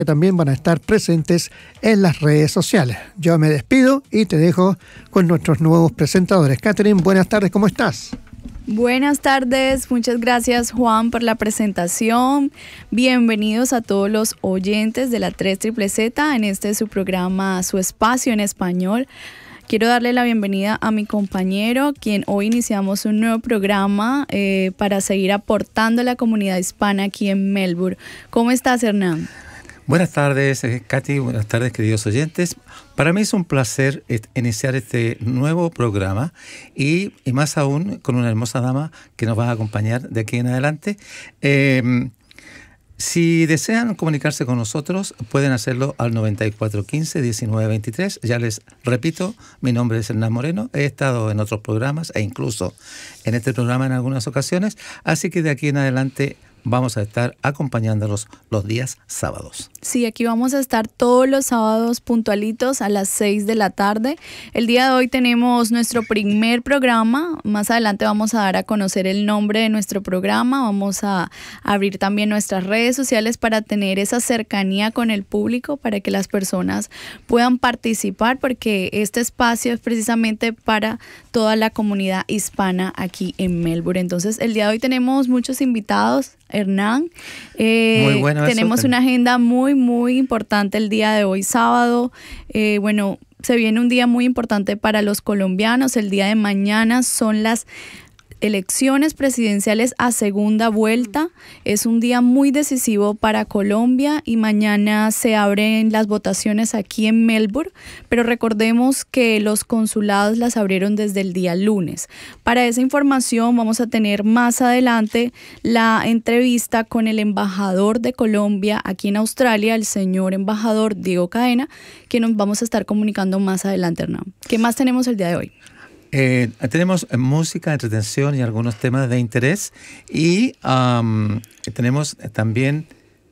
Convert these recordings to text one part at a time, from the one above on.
que también van a estar presentes en las redes sociales. Yo me despido y te dejo con nuestros nuevos presentadores. Catherine, buenas tardes, ¿cómo estás? Buenas tardes, muchas gracias Juan por la presentación. Bienvenidos a todos los oyentes de la 3ZZZ en este su programa, su espacio en español. Quiero darle la bienvenida a mi compañero, quien hoy iniciamos un nuevo programa para seguir aportando a la comunidad hispana aquí en Melbourne. ¿Cómo estás, Hernán? Buenas tardes, Katy. Buenas tardes, queridos oyentes. Para mí es un placer iniciar este nuevo programa y más aún con una hermosa dama que nos va a acompañar de aquí en adelante. Si desean comunicarse con nosotros, pueden hacerlo al 9415-1923. Ya les repito, mi nombre es Hernán Moreno. He estado en otros programas e incluso en este programa en algunas ocasiones. Así que de aquí en adelante vamos a estar acompañándolos los días sábados. Sí, aquí vamos a estar todos los sábados puntualitos a las 6 de la tarde. El día de hoy tenemos nuestro primer programa. Más adelante vamos a dar a conocer el nombre de nuestro programa. Vamos a abrir también nuestras redes sociales para tener esa cercanía con el público, para que las personas puedan participar, porque este espacio es precisamente para toda la comunidad hispana aquí en Melbourne. Entonces, el día de hoy tenemos muchos invitados, Hernán. Muy bueno. Tenemos una agenda muy importante el día de hoy, sábado. Se viene un día muy importante para los colombianos. El día de mañana son las elecciones presidenciales a segunda vuelta. Es un día muy decisivo para Colombia y mañana se abren las votaciones aquí en Melbourne, pero recordemos que los consulados las abrieron desde el día lunes. Para esa información vamos a tener más adelante la entrevista con el embajador de Colombia aquí en Australia, el señor embajador Diego Cadena, que nos vamos a estar comunicando más adelante, Hernán. ¿Qué más tenemos el día de hoy? Tenemos música, entretención y algunos temas de interés y tenemos también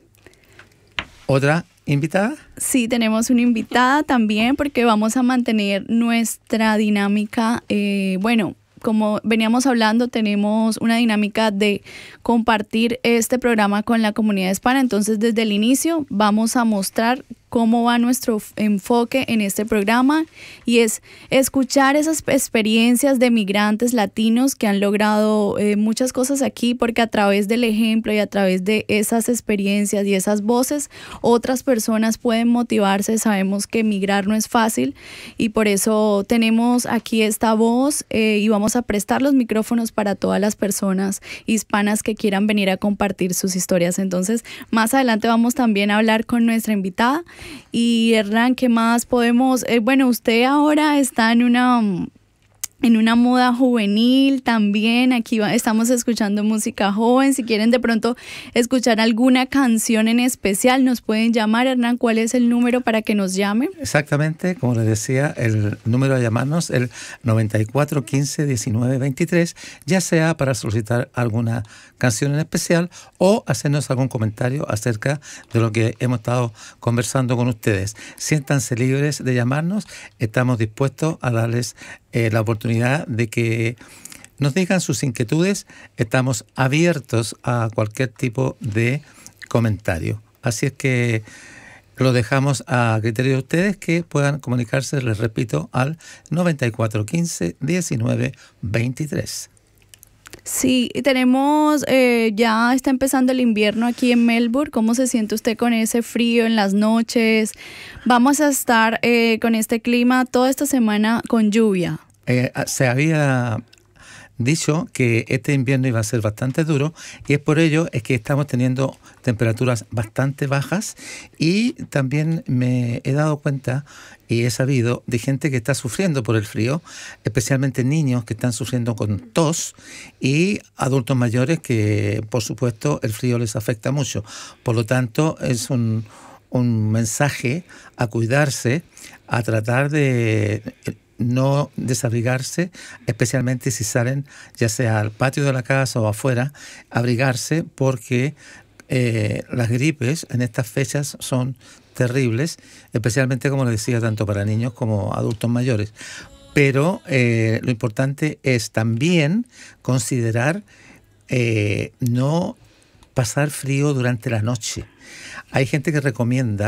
otra invitada. Sí, tenemos una invitada también porque vamos a mantener nuestra dinámica. Como veníamos hablando, tenemos una dinámica de compartir este programa con la comunidad hispana. Entonces, desde el inicio vamos a mostrar cómo va nuestro enfoque en este programa, y es escuchar esas experiencias de migrantes latinos que han logrado muchas cosas aquí, porque a través del ejemplo y a través de esas experiencias y esas voces, otras personas pueden motivarse. Sabemos que emigrar no es fácil y por eso tenemos aquí esta voz y vamos a prestar los micrófonos para todas las personas hispanas que quieran venir a compartir sus historias. Entonces, más adelante vamos también a hablar con nuestra invitada. Y Hernán, ¿qué más podemos? Usted ahora está en una moda juvenil también. Aquí estamos escuchando música joven. Si quieren de pronto escuchar alguna canción en especial, nos pueden llamar. Hernán, ¿cuál es el número para que nos llamen? Exactamente, como les decía, el número a llamarnos, el 9415-1923, ya sea para solicitar alguna canción en especial o hacernos algún comentario acerca de lo que hemos estado conversando con ustedes. Siéntanse libres de llamarnos. Estamos dispuestos a darles la oportunidad de que nos digan sus inquietudes. Estamos abiertos a cualquier tipo de comentario. Así es que lo dejamos a criterio de ustedes, que puedan comunicarse, les repito, al 9415-1923. Sí, tenemos, ya está empezando el invierno aquí en Melbourne. ¿Cómo se siente usted con ese frío en las noches? Vamos a estar con este clima toda esta semana con lluvia. Se había dicho que este invierno iba a ser bastante duro y es por ello es que estamos teniendo temperaturas bastante bajas, y también me he dado cuenta y he sabido de gente que está sufriendo por el frío, especialmente niños que están sufriendo con tos y adultos mayores que, por supuesto, el frío les afecta mucho. Por lo tanto, es un mensaje a cuidarse, a tratar de no desabrigarse, especialmente si salen ya sea al patio de la casa o afuera, abrigarse, porque las gripes en estas fechas son terribles, especialmente, como les decía, tanto para niños como adultos mayores. Pero lo importante es también considerar no pasar frío durante la noche. Hay gente que recomienda